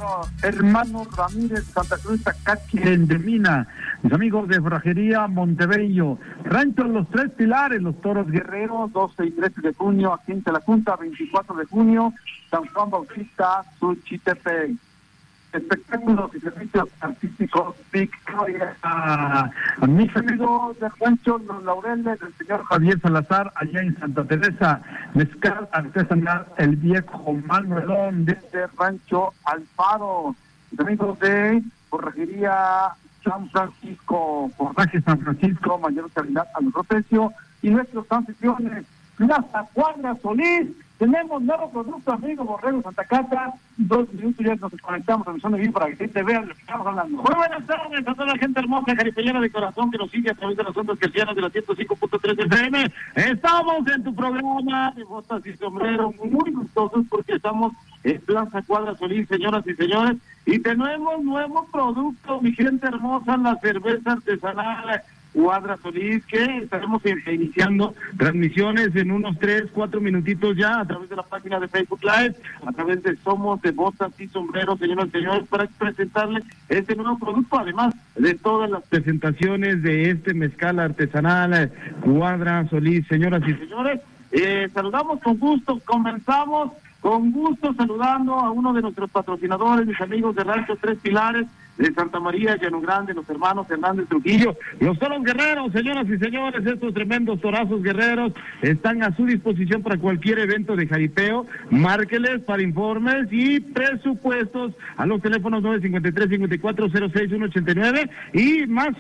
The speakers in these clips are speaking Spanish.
Hermano Ramírez, Santa Cruz, Tacachi, de Mina, mis amigos de Forrajería Montebello, Rancho Los Tres Pilares, Los Toros Guerreros, 12 y 13 de junio, aquí en Telajunta, 24 de junio, San Juan Bautista, Suchitepec. Espectáculos y servicios artísticos Victoria. A mis amigos de Rancho Los Laureles, del señor Javier Salazar, allá en Santa Teresa, mezcal artesanal El Viejo Manuelón, desde Rancho Alfaro. Mis amigos de Forrajería San Francisco, Forraje San Francisco, mayor calidad a nuestro precio, y nuestros anfitriones, Plaza Cuadra Solís. Tenemos nuevo producto, amigo Borrego Santa Cata. 2 minutos ya nos conectamos a Misión de Vivo para que te vean lo que estamos hablando. Muy buenas tardes a toda la gente hermosa, jaripellera de corazón que nos sigue a través de las ondas cristianas de la 105.3 FM. Estamos en tu programa de botas y sombreros, muy gustosos porque estamos en Plaza Cuadra Solís, señoras y señores, y tenemos nuevo producto, mi gente hermosa, la cerveza artesanal Cuadra Solís, que estaremos iniciando transmisiones en unos 3-4 minutitos ya a través de la página de Facebook Live, a través de Somos de Botas y Sombreros, señoras y señores, para presentarles este nuevo producto, además de todas las presentaciones de este mezcal artesanal Cuadra Solís, señoras y señores. Saludamos con gusto, comenzamos con gusto saludando a uno de nuestros patrocinadores, mis amigos de Rancho Tres Pilares, de Santa María, Llano Grande, los hermanos Hernández Trujillo, los toros guerreros, señoras y señores, estos tremendos torazos guerreros están a su disposición para cualquier evento de jaripeo. Márqueles para informes y presupuestos a los teléfonos 953-5406-189 y más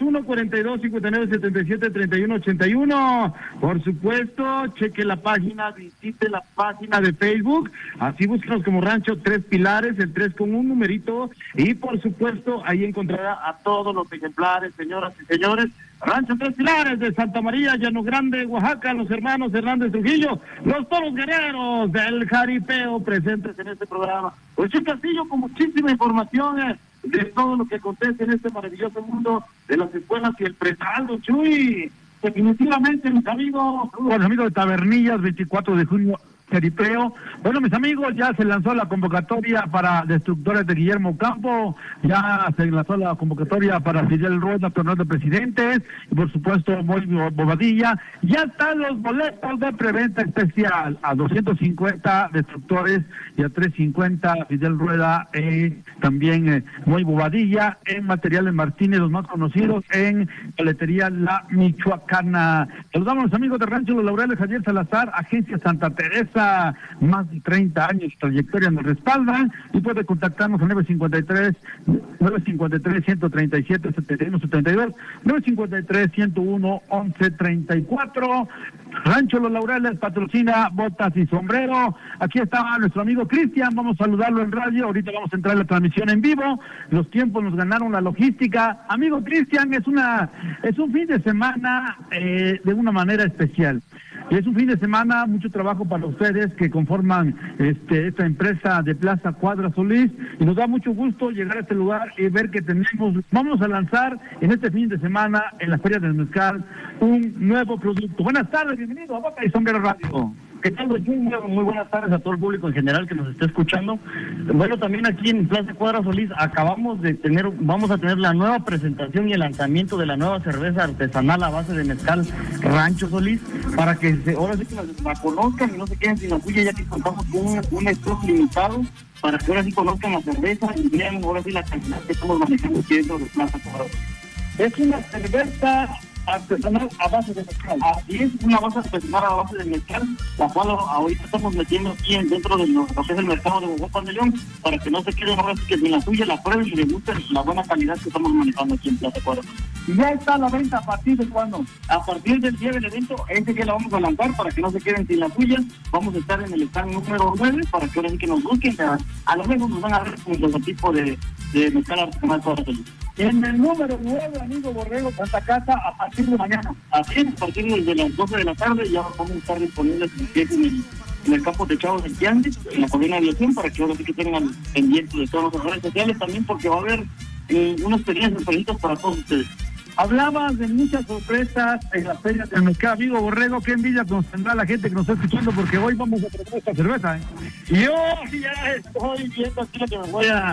1-42-59-77-31-81. Por supuesto, cheque la página, visite la página de Facebook, así búsquenos como Rancho Tres Pilares, el 3 con un numerito, y por supuesto ahí encontrará a todos los ejemplares, señoras y señores. Rancho Tres Pilares de Santa María, Llano Grande, Oaxaca, los hermanos Hernández Trujillo, los toros guerreros del jaripeo presentes en este programa. Pues Chuy Castillo con muchísima información de todo lo que acontece en este maravilloso mundo de las escuelas y el pretal, don Chuy. Definitivamente, mis amigos. Los amigos de Tabernillas, 24 de junio. Jaripeo. Bueno, mis amigos, ya se lanzó la convocatoria para Destructores de Guillermo Campo, ya se lanzó la convocatoria para Fidel Rueda, torneo de presidentes, y por supuesto Moy Bobadilla. Ya están los boletos de preventa especial a 250 Destructores y a 350 Fidel Rueda, también Moy Bobadilla, en Materiales Martínez, los más conocidos, en Paletería La Michoacana. Saludamos a los amigos de Rancho Los Laureles, Javier Salazar, Agencia Santa Teresa, más de 30 años de trayectoria nos respaldan, y puede contactarnos al 953-137-7172, 953-101-1134. Rancho Los Laureles patrocina Botas y Sombrero. Aquí está nuestro amigo Cristian, vamos a saludarlo en radio, ahorita vamos a entrar en la transmisión en vivo. Los tiempos nos ganaron la logística. Amigo Cristian, es un fin de semana de una manera especial. Y es un fin de semana, mucho trabajo para ustedes que conforman esta empresa de Plaza Cuadra Solís, y nos da mucho gusto llegar a este lugar y ver que vamos a lanzar en este fin de semana en la Feria del Mezcal un nuevo producto. Buenas tardes, bienvenido a Boca y Sombrero Radio. ¿Qué tal, muy buenas tardes a todo el público en general que nos está escuchando. Bueno, también aquí en Plaza Cuadra Solís vamos a tener la nueva presentación y el lanzamiento de la nueva cerveza artesanal a base de mezcal Rancho Solís, para que ahora sí que la conozcan y no se queden sin la suya, ya que contamos con un stock limitado, para que ahora sí conozcan la cerveza y vean ahora sí la calidad que estamos manejando aquí dentro de Plaza Cuadra Solís. Es una cerveza artesanal a base de mezcal. Así es, una base artesanal a base de mezcal, la cual ahorita estamos metiendo aquí dentro de lo que es el mercado de Bogotá de León, para que no se queden ahora sí que sin la suya, la prueben y les guste la buena calidad que estamos manejando aquí en Plaza Cuadra. ¿Y ya está a la venta a partir de cuándo? A partir del día del evento, día la vamos a lanzar para que no se queden sin la suya. Vamos a estar en el stand número 9 para que ahora sí que nos busquen. A lo mejor nos van a ver un prototipo de mezcal artesanal Cuadra Solís. En el número 9, amigo Borrego Santa Cata, a partir de mañana. Así es, a partir de las 12 de la tarde ya vamos a estar disponibles en el campo techado de Tianguis, en la colonia de aviación, para que ahora sí que tengan pendientes de todas las redes sociales también, porque va a haber unas pequeñas sorpresitas para todos ustedes. Hablabas de muchas sorpresas en la feria del mercado, amigo Borrego. Qué envidia nos tendrá la gente que nos está escuchando, porque hoy vamos a probar esta cerveza. Yo ya estoy viendo aquí que me voy a